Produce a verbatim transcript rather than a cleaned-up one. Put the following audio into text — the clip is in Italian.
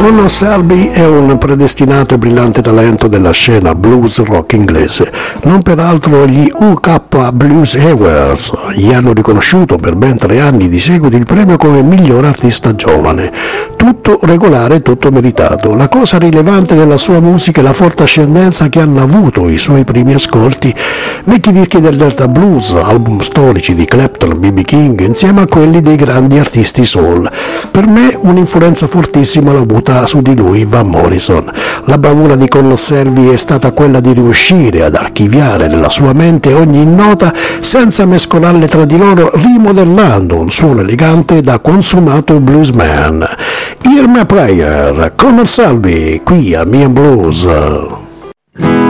Conor Selby è un predestinato e brillante talento della scena blues rock inglese. Non peraltro gli U K Blues Awards gli hanno riconosciuto per ben tre anni di seguito il premio come miglior artista giovane. Tutto regolare, tutto meritato. La cosa rilevante della sua musica è la forte ascendenza che hanno avuto i suoi primi ascolti, vecchi dischi del Delta Blues, album storici di Clapton, B B King, insieme a quelli dei grandi artisti soul. Per me un'influenza fortissima l'ha avuta su di lui Van Morrison. La bravura di Conor Selby è stata quella di riuscire ad archiviare nella sua mente ogni nota senza mescolarle tra di loro, rimodellando un suono elegante da consumato bluesman. Hear My Prayer, Conor Selby, qui a Me and Blues.